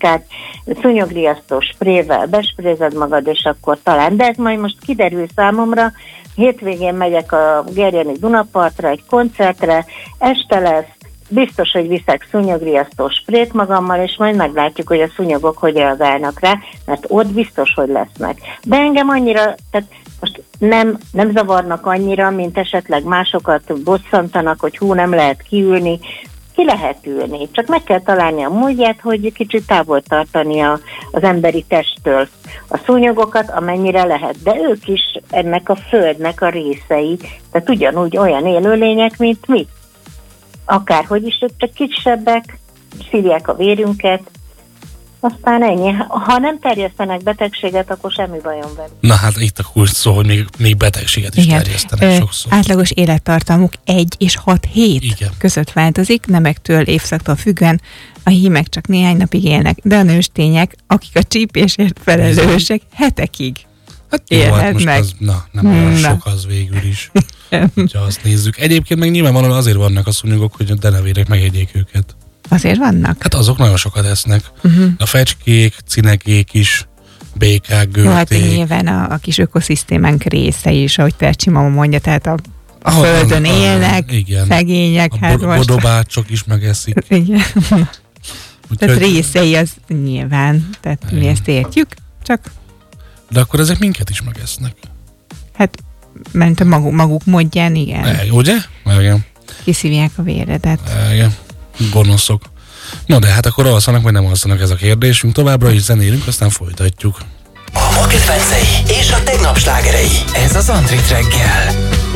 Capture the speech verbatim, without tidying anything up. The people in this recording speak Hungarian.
ritkát, szúnyogriasztó sprével besprézed magad, és akkor talán. De ez majd most kiderül számomra. Hétvégén megyek a Gerjeni Dunapartra egy koncertre, este lesz, biztos, hogy viszek szúnyogriasztó sprét magammal, és majd meglátjuk, hogy a szúnyogok hogy reagálnak rá, mert ott biztos, hogy lesznek. De engem annyira, tehát most nem, nem zavarnak annyira, mint esetleg másokat bosszantanak, hogy hú, nem lehet kiülni. Ki lehet ülni, csak meg kell találni a módját, hogy kicsit távol tartani a, az emberi testtől a szúnyogokat, amennyire lehet. De ők is ennek a földnek a részei, tehát ugyanúgy olyan élőlények, mint mi. Akárhogy is, ők csak kisebbek, szívják a vérünket, aztán ennyi. Ha nem terjesztenek betegséget, akkor semmi bajom velük. Na hát itt a kulcs szó, hogy még, még betegséget is igen. terjesztenek Ö, sokszor. Átlagos élettartamuk egy és hat hét igen. között változik, nemektől, évszaktól függően. A hímek csak néhány napig élnek, de a nőstények, akik a csípésért felelősek, hetekig hát jó, élhetnek. hát most az, na, nem olyan na. sok az végül is, hogyha azt nézzük. Egyébként meg nyilvánvalóan azért vannak a szúnyogok, hogy a denevérek megegyék őket. Azért vannak? Hát azok nagyon sokat esznek. Uh-huh. A fecskék, cinekék is, békák, gőték. Jó, hát nyilván a, a kis ökoszisztémánk része is, ahogy Tercsi mama mondja, tehát a, a ah, földön ah, élnek, igen. szegények. A hát bo- bodobácsok is megeszik. Igen. Úgyhogy... Tehát részei az nyilván, tehát igen. mi ezt értjük, csak... De akkor ezek minket is megesznek. Hát, mert a maguk, maguk módján, igen. E, ugye? Igen. Kiszívják a véredet. E, igen. Gonoszok. No, de hát akkor alszanak, vagy nem alszanak, ez a kérdésünk. Továbbra is zenélünk, aztán folytatjuk. A ma kedvencei és a tegnap slágerei. Ez az Andrit reggel.